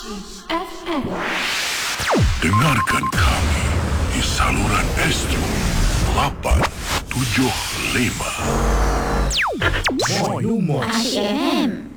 FM. Dengarkan kami di saluran Astro 875. Moin, moin. Asyik FM.